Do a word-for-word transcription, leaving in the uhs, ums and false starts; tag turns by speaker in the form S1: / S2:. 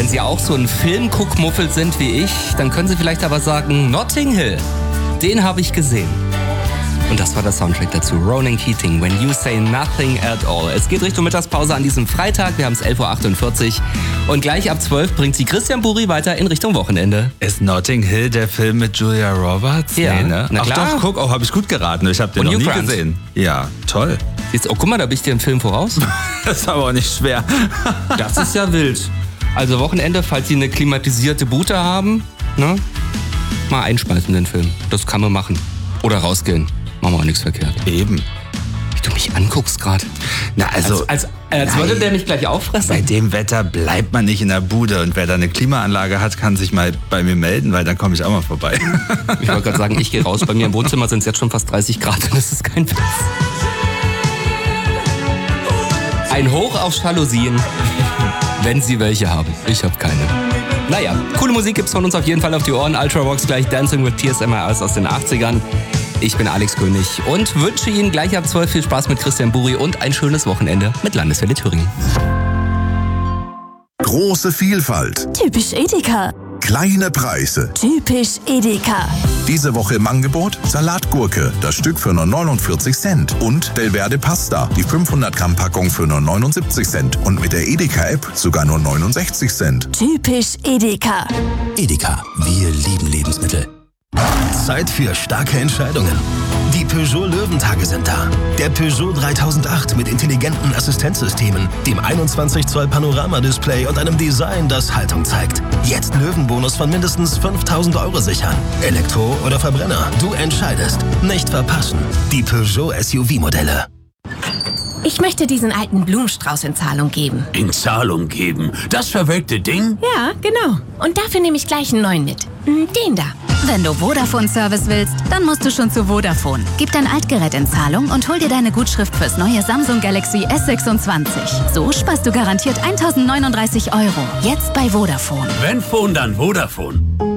S1: Wenn Sie auch so ein Filmguckmuffel sind wie ich, dann können Sie vielleicht aber sagen, Notting Hill, den habe ich gesehen. Und das war der Soundtrack dazu. Ronan Keating, When You Say Nothing at All. Es geht Richtung Mittagspause an diesem Freitag. Wir haben es elf Uhr achtundvierzig. Und gleich ab zwölf bringt sie Christian Buri weiter in Richtung Wochenende.
S2: Ist Notting Hill der Film mit Julia Roberts?
S1: Ja,
S2: nee, ne?
S1: na klar.
S2: Ach doch, guck, oh, habe ich gut geraten. Ich habe den
S1: Und
S2: noch
S1: Hugh
S2: nie
S1: Grant.
S2: gesehen. Ja, toll.
S1: Jetzt, oh, guck mal, da bin ich dir im Film voraus.
S2: Das ist aber auch nicht schwer.
S1: Das ist ja wild. Also Wochenende, falls Sie eine klimatisierte Bute haben, ne? Mal einspeisen den Film. Das kann man machen. Oder rausgehen. Machen wir auch nichts verkehrt.
S2: Eben.
S1: Wie du mich anguckst gerade.
S2: Na, also,
S1: Als, als, als würde der mich gleich auffressen.
S2: bei dem Wetter bleibt man nicht in der Bude. Und wer da eine Klimaanlage hat, kann sich mal bei mir melden, weil dann komme ich auch mal vorbei.
S1: Ich wollte gerade sagen, ich gehe raus. Bei mir im Wohnzimmer sind es jetzt schon fast dreißig Grad. Das ist kein Witz. Ein Hoch auf Jalousien, wenn Sie welche haben. Ich habe keine. Naja, coole Musik gibt's von uns auf jeden Fall auf die Ohren. Ultravox gleich Dancing with Tears, M R S aus den achtzigern. Ich bin Alex König und wünsche Ihnen gleich ab zwölf viel Spaß mit Christian Buri und ein schönes Wochenende mit Landeswelle Thüringen.
S3: Große Vielfalt,
S4: Typisch Edeka.
S3: kleine Preise.
S4: Typisch Edeka.
S3: Diese Woche im Angebot Salatgurke, das Stück für nur neunundvierzig Cent. Und Delverde Pasta, die fünfhundert Gramm Packung für nur neunundsiebzig Cent. Und mit der Edeka-App sogar nur neunundsechzig Cent.
S4: Typisch Edeka.
S5: Edeka, wir lieben Lebensmittel. Zeit für starke Entscheidungen. Die Peugeot Löwentage sind da. Der Peugeot dreitausendacht mit intelligenten Assistenzsystemen, dem einundzwanzig Zoll Panoramadisplay und einem Design, das Haltung zeigt. Jetzt Löwenbonus von mindestens fünftausend Euro sichern. Elektro oder Verbrenner, du entscheidest. Nicht verpassen. Die Peugeot S U V-Modelle.
S6: Ich möchte diesen alten Blumenstrauß in Zahlung geben.
S7: In Zahlung geben? Das verwelkte Ding?
S6: Ja, genau. Und dafür nehme ich gleich einen neuen mit. Den da.
S8: Wenn du Vodafone-Service willst, dann musst du schon zu Vodafone. Gib dein Altgerät in Zahlung und hol dir deine Gutschrift fürs neue Samsung Galaxy S sechsundzwanzig. So sparst du garantiert eintausendneununddreißig Euro. Jetzt bei Vodafone.
S7: Wenn Phone, dann Vodafone.